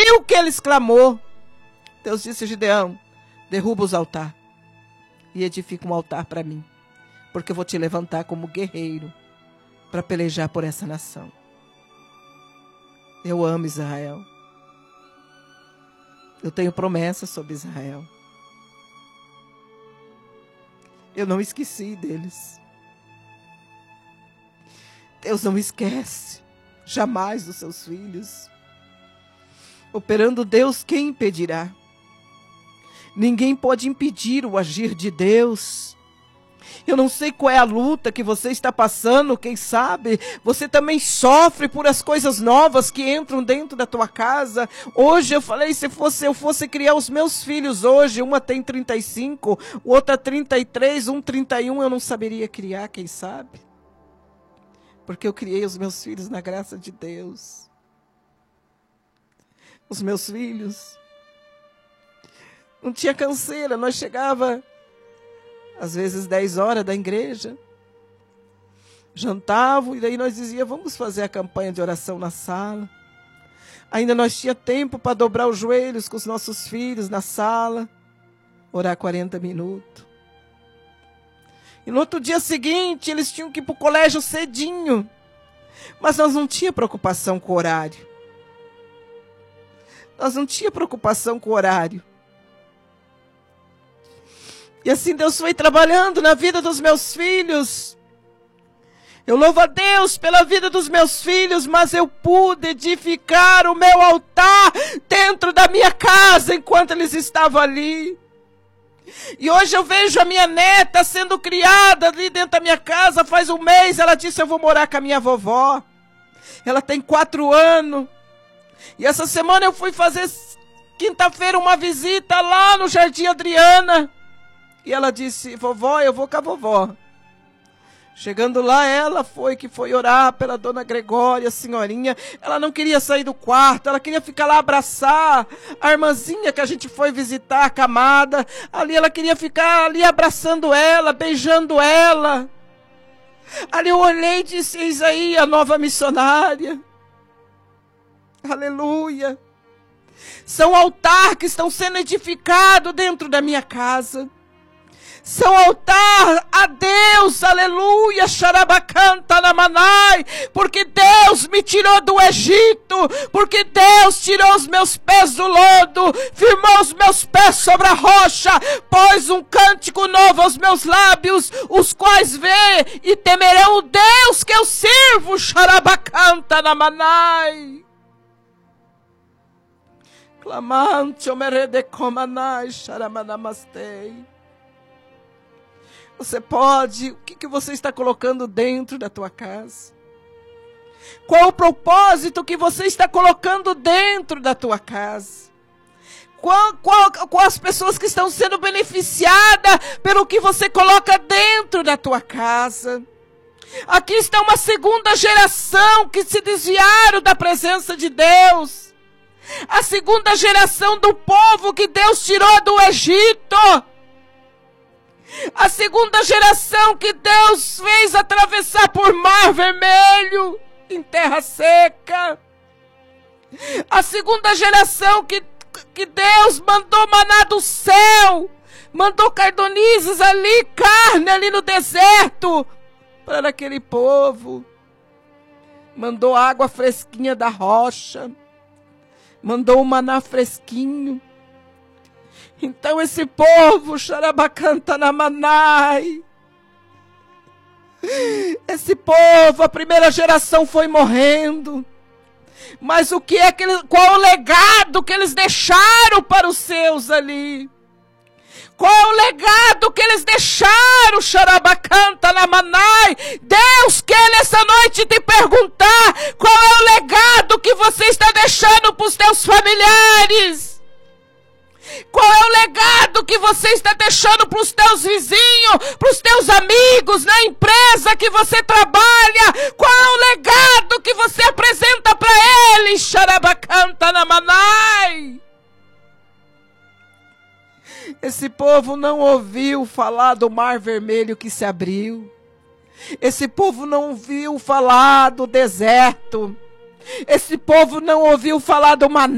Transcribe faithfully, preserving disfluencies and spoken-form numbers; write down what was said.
ouviu o que ele exclamou. Deus disse: Gideão, derruba os altares e edifica um altar para mim, porque eu vou te levantar como guerreiro para pelejar por essa nação. Eu amo Israel. Eu tenho promessas sobre Israel. Eu não esqueci deles. Deus não esquece jamais dos seus filhos. Operando Deus, quem impedirá? Ninguém pode impedir o agir de Deus. Eu não sei qual é a luta que você está passando, quem sabe você também sofre por as coisas novas que entram dentro da tua casa. Hoje eu falei, se fosse, eu fosse criar os meus filhos hoje, uma tem trinta e cinco, outra trinta e três, um trinta e um, eu não saberia criar, quem sabe? Porque eu criei os meus filhos na graça de Deus. Os meus filhos não tinha canseira, nós chegava às vezes dez horas da igreja, jantavam e daí nós dizíamos, vamos fazer a campanha de oração na sala. Ainda nós tinha tempo para dobrar os joelhos com os nossos filhos na sala, orar quarenta minutos. E no outro dia seguinte eles tinham que ir para o colégio cedinho, mas nós não tínhamos preocupação com o horário. Nós não tínhamos preocupação com o horário. E assim Deus foi trabalhando na vida dos meus filhos. Eu louvo a Deus pela vida dos meus filhos, mas eu pude edificar o meu altar dentro da minha casa enquanto eles estavam ali. E hoje eu vejo a minha neta sendo criada ali dentro da minha casa. Faz um mês ela disse, eu vou morar com a minha vovó. Ela tem quatro anos. E essa semana eu fui fazer quinta-feira uma visita lá no Jardim Adriana. E ela disse, vovó, eu vou com a vovó. Chegando lá, ela foi que foi orar pela dona Gregória, a senhorinha. Ela não queria sair do quarto, ela queria ficar lá abraçar a irmãzinha que a gente foi visitar, a camada. Ali ela queria ficar ali abraçando ela, beijando ela. Ali eu olhei e disse, eis aí a nova missionária. Aleluia. São altares que estão sendo edificados dentro da minha casa. São altar a Deus, aleluia, xarabacanta na manai, porque Deus me tirou do Egito, porque Deus tirou os meus pés do lodo, firmou os meus pés sobre a rocha, pôs um cântico novo aos meus lábios, os quais vê e temerão o Deus que eu sirvo, xarabacanta na manai. Clamante, omeredecomanai, xaramanamastei. Você pode, o que, que você está colocando dentro da tua casa? Qual o propósito que você está colocando dentro da tua casa? Qual, qual, qual as pessoas que estão sendo beneficiadas pelo que você coloca dentro da tua casa? Aqui está uma segunda geração que se desviaram da presença de Deus. A segunda geração do povo que Deus tirou do Egito. A segunda geração que Deus fez atravessar por mar vermelho, em terra seca. A segunda geração que, que Deus mandou maná do céu, mandou cardonizes ali, carne ali no deserto, para aquele povo. Mandou água fresquinha da rocha, mandou o maná fresquinho. Então esse povo, xarabacanta na manai, esse povo, a primeira geração foi morrendo. Mas o que é que eles, qual é o legado que eles deixaram para os seus ali? Qual é o legado que eles deixaram, xarabacanta na manai? Deus quer nessa noite te perguntar, qual é o legado que você está deixando para os teus familiares? Qual é o legado que você está deixando para os teus vizinhos, para os teus amigos, na empresa que você trabalha? Qual é o legado que você apresenta para eles? Xarabacanta na manai. Esse povo não ouviu falar do mar vermelho que se abriu. Esse povo não ouviu falar do deserto. Esse povo não ouviu falar do maná